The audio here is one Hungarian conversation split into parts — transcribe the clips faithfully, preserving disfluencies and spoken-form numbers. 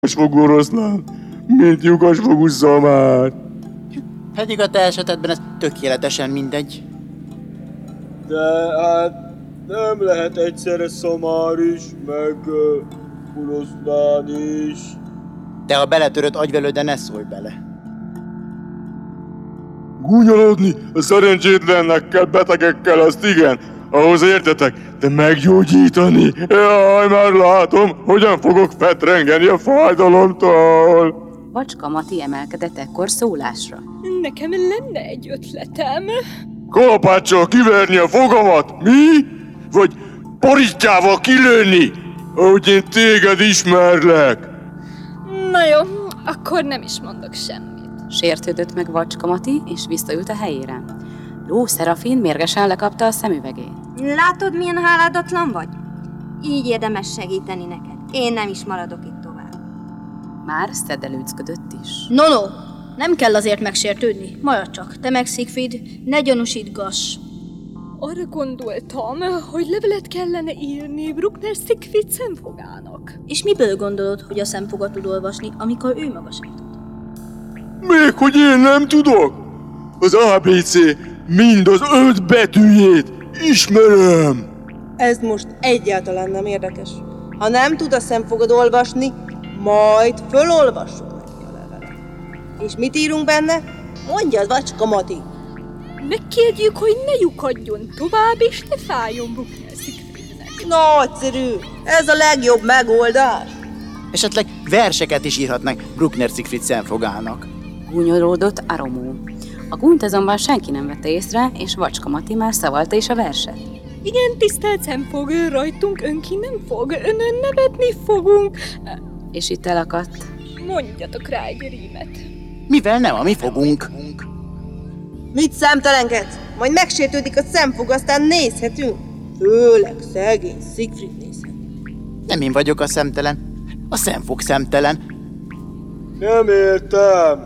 lyukasfogú oroszlán, mint lyukasfogú szamár. Pedig a te esetedben ez tökéletesen mindegy. De hát nem lehet egyszerre szamár is, meg uh, oroszlán is. Te a beletörött agyvelőde ne szólj bele. Gúnyolódni a szerencsétlennekkel, betegekkel, azt igen, ahhoz értetek, de meggyógyítani, jaj, már látom, hogyan fogok fetrengeni a fájdalomtól. Vacska Mati emelkedett ekkor szólásra. Nekem lenne egy ötletem. Kalapáccsal kiverni a fogamat, mi? Vagy porítjával kilőni, ahogy én téged ismerlek? Na jó, akkor nem is mondok semmit. Sértődött meg Vacska Mati, és visszaült a helyére. Ló Szerafin mérgesen lekapta a szemüvegét. Látod, milyen háládatlan vagy? Így érdemes segíteni neked. Én nem is maradok itt tovább. Már szedelőcködött is. No, no, nem kell azért megsértődni. Maradj csak, te meg Siegfried, ne gyanúsítgass. Arra gondoltam, hogy levelet kellene írni Bruckner Siegfried szemfogának. És miből gondolod, hogy a szemfogat tud olvasni, amikor ő maga sem tud? Még hogy én nem tudok? Az á bé cé mind az öt betűjét ismerem. Ez most egyáltalán nem érdekes. Ha nem tud a szemfogad olvasni, majd fölolvassuk neki a levelet. És mit írunk benne? Mondjad, Vacska Mati! Megkérjük, hogy ne lyukadjon tovább, és ne fájjon Bruckner Siegfriednek. Nagyszerű! Ez a legjobb megoldás! Esetleg verseket is írhatnak Bruckner Siegfried szemfogának. Gúnyolódott Aromó. A gúnyt azonban senki nem vette észre, és Vacska Mati már szavalta is a verset. Igen, tisztelt szemfog, rajtunk önki nem fog, önön nevetni fogunk. És itt elakadt. Mondjatok rá egy rímet. Mivel nem a mi fogunk. Mit számtalankedsz? Majd megsértődik a szemfog, aztán nézhetünk. Főleg szegény Siegfried nézhet. Nem én vagyok a szemtelen. A szemfog szemtelen. Nem értem.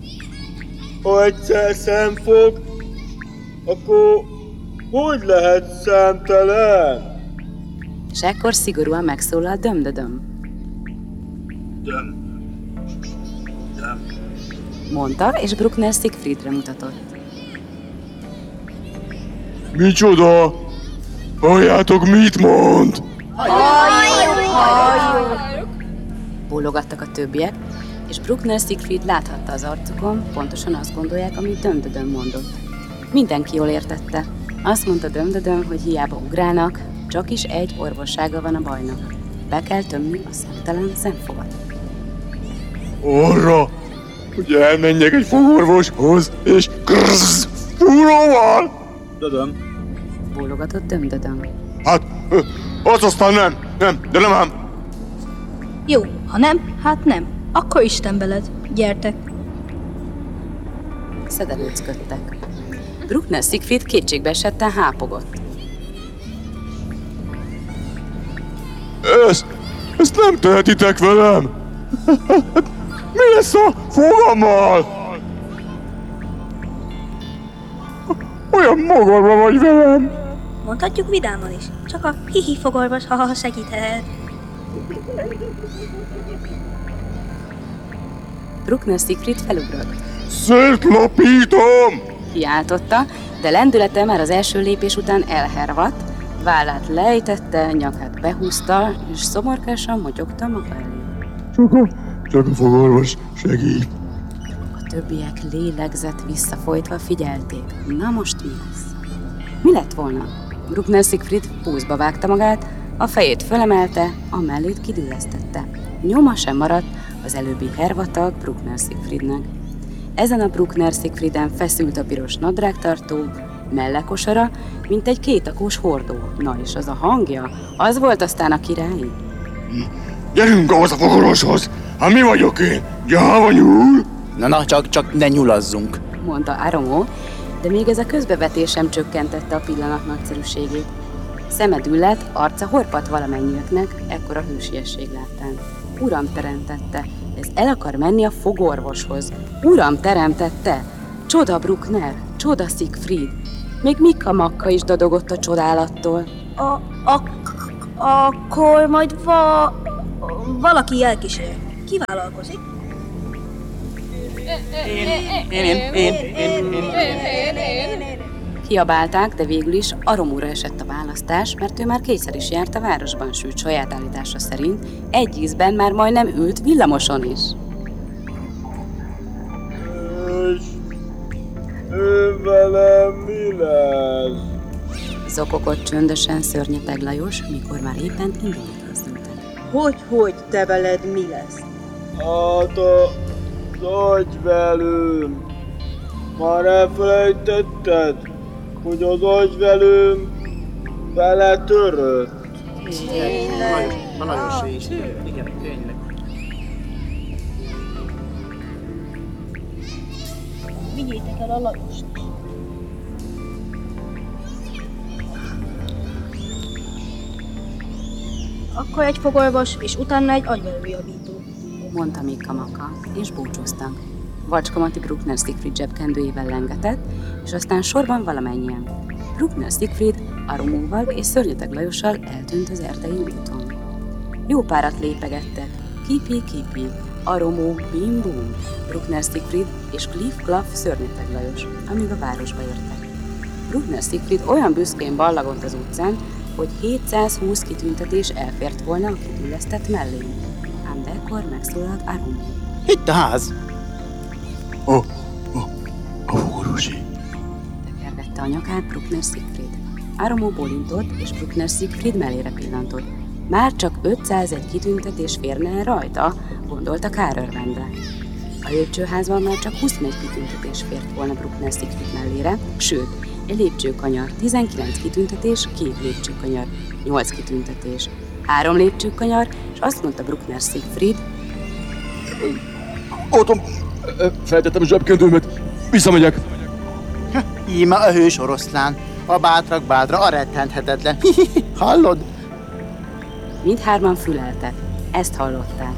Ha egyszer szemfog, akkor hogy lehet szemtelen? És ekkor szigorúan megszólalt Dömdödöm. Döm. Döm. Mondta, és Bruckner Siegfriedre mutatott. Micsoda? Halljátok, mit mond? Bólogattak a többiek, és Bruckner Siegfried láthatta az arcukon, pontosan azt gondolják, amit Dömdödöm mondott. Mindenki jól értette. Azt mondta Dömdödöm, hogy hiába ugrálnak, csak is egy orvossága van a bajnak. Be kell tömni a szemtelen szemfogat. Arra, hogy elmenjek egy fogorvoshoz, és krrrz, fúróval? Dödöm. Bólogatott Dömdödöm. Hát, ö, az aztán nem, nem, de nem ám. Jó, ha nem, hát nem. Akkor Isten veled. Gyertek. Szedelőcködtek. Bruckner Siegfried kétségbe esetten hápogott. Ezt, ezt nem tehetitek velem. Mi lesz a fogammal? Olyan magorva vagy velem. Mondhatjuk vidáman is. Csak a hihi fogorvos, ha segíthet. Bruckner Siegfried felugrott. Szétlapítom! Kiáltotta, de lendülete már az első lépés után elhervadt, vállát lejtette, nyakát behúzta, és szomorkásan motyogta maga elé. Csak a, csak a fogorvos segít. A többiek lélegzett visszafolytva figyelték. Na most mi lesz? Mi lett volna? Bruckner Siegfried púzba vágta magát, a fejét fölemelte, a mellét kidüllesztette. Nyoma sem maradt az előbbi hervatag Bruckner Siegfriednek. Ezen a Bruckner Siegfrieden feszült a piros nadrágtartó, mellekosara, mint egy kétakós hordó. Na és az a hangja, az volt aztán a királyi. Gyerünk ahhoz a fogorvoshoz! Hát mi vagyok én? Gyáva nyúl? Na, na, csak, csak ne nyulazzunk. Mondta Aromó, de még ez a közbevetés sem csökkentette a pillanat nagyszerűségét. Szeme düllett, arca horpadt valamennyieknek, ekkora hősiesség láttán. Uram teremtette, ez el akar menni a fogorvoshoz. Uram teremtette! Csoda Bruckner, csoda Siegfried. Még Mikka Makka is dadogott a csodálattól. A, a, akkor majd va, valaki elkísér. Ki vállalkozik? Én, én, én, én, én. Kiabálták, de végül is Aromóra esett a választás, mert ő már kétszer is járt a városban, sőt saját állítása szerint egy ízben már majdnem ült villamoson is. És ő velem mi lesz? Zokogott csöndösen Szörnyeteg Lajos, mikor már éppen indulni készültek. Hogy, hogy te veled mi lesz? Hát a agyvelőm. Már elfelejtetted, hogy az agyvelőm vele törött. A Lajos is. Igen, tényleg. Vigyétek el a Lajost is. Akkor egy fogorvos, és utána egy agyvelőjavító. Mondta Mikka Maka, és búcsúztak. Vacska Mati Bruckner Siegfried zsebkendőjével lengetett, és aztán sorban valamennyien. Bruckner Siegfried Aromóval és Szörnyeteg Lajossal eltűnt az erdei úton. Jó párat lépegettek. Kipi-kipi, Aromó, bim-bum, Bruckner Siegfried és Kliff-klaff Szörnyeteg Lajos, amíg a városba értek. Bruckner Siegfried olyan büszkén ballagott az utcán, hogy hétszázhúsz kitüntetés elfért volna a kidüllesztett mellén. Ám de ekkor megszólalt Aromó. Itt a ház. A, a, a fogorvosi. Tekergette a nyakát Bruckner Siegfried. Aromó bólintott, és Bruckner Siegfried mellére pillantott. Már csak ötszázegy kitüntetés férne el rajta, gondolta kárörvendve. A lépcsőházban már csak huszonegy kitüntetés fért volna Bruckner Siegfried mellére, sőt, egy lépcsőkanyar, tizenkilenc kitüntetés, két lépcsőkanyar, nyolc kitüntetés, három lépcsőkanyar, és azt mondta Bruckner Siegfried, Otom, feltettem a zsebkendőmet, visszamegyek. Íme a hős oroszlán. A bátrak bátra, a rettenthetetlen. Hallod? mindhárman füleltek. Ezt hallották.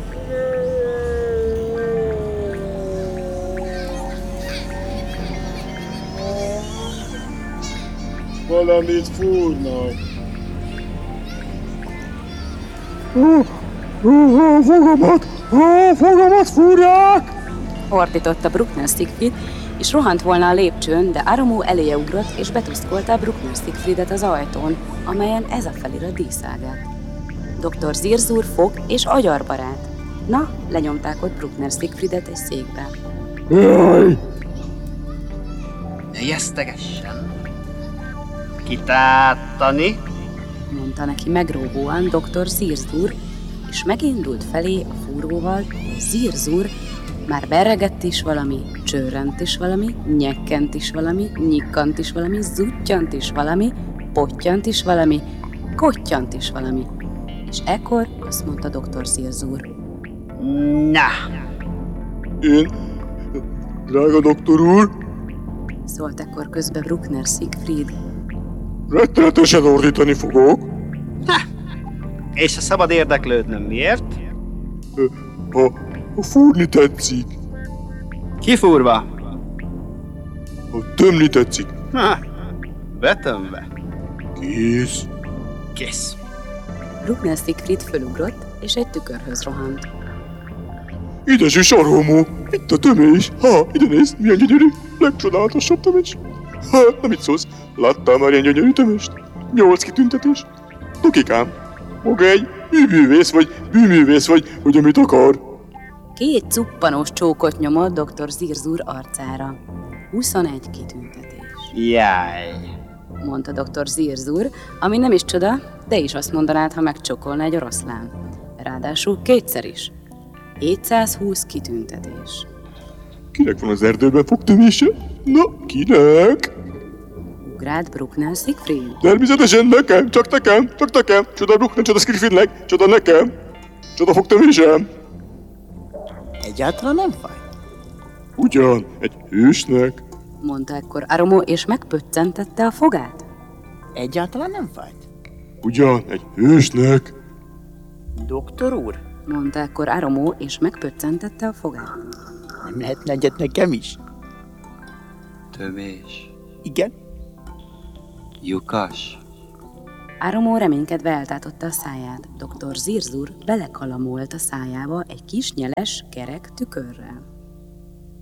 Valamit fúrnak. A fogamat, a fogamat fúrják! Ordította Bruckner Siegfried, és rohant volna a lépcsőn, de Aromó eléje ugrott, és betuszkolta Bruckner Siegfriedet az ajtón, amelyen ez a felirat díszágát. doktor Zirzur fog és agyarbarát. Na, lenyomták ott Bruckner Siegfriedet egy székbe. Jaj! Ne jesztegessen! Kitátani? Mondta neki megróvóan doktor Zirzur, és megindult felé a fúróval. Zirzur már beregett is valami, csörrent is valami, nyekkent is valami, nyikkant is valami, zuttyant is valami, pottyant is valami, kottyant is valami. És ekkor azt mondta doktor Zirzur. Na! Én, drága doktor úr, Szólt ekkor közbe Bruckner Siegfried. rettenetesen ordítani fogok. Ha! És ha szabad érdeklődnöm, miért? Ha, ha fúrni tetszik, Kifúrva? ha tömni tetszik, Ha! Betömve. kész. Kész. Bruckner Siegfried fölugrott, és egy tükörhöz rohant. Édes Aromó, itt a tömés. Ha, ide nézd, milyen gyönyörű, legcsodálatosabb tömés. Ha, nem mit szólsz, láttál már ilyen gyönyörű tömést? Nyolc kitüntetés. Tukikám, maga egy műművész vagy, bűművész vagy, hogy amit akar. Két cuppanós csókot nyomott doktor Zirzur arcára. huszonegy kitüntetés, Jaj. mondta doktor Zirzur, ami nem is csoda, de is azt mondanád, ha megcsokolna egy oroszlán. Ráadásul kétszer is. hétszázhúsz kitüntetés. Kinek van az erdőben fogtömése? Na, kinek? Ugrált Bruckner Siegfried. Természetesen nekem, csak nekem, csak nekem. Csoda Bruckner, csoda Siegfriednek, csoda nekem. Csoda fogtömésem. Egyáltalán nem fáj. Ugyan, egy hősnek. Mondta ekkor Aromó, és megpöccentette a fogát. Egyáltalán nem fájt. Ugyan, egy hősnek. Doktor úr, Mondta ekkor Aromó, és megpöccentette a fogát. nem lehetne egyet nekem is? Tömés. Igen? Lyukas. Áramó reménykedve eltátotta a száját. doktor Zirzur belekalamolt a szájába egy kis nyeles, kerek tükörrel.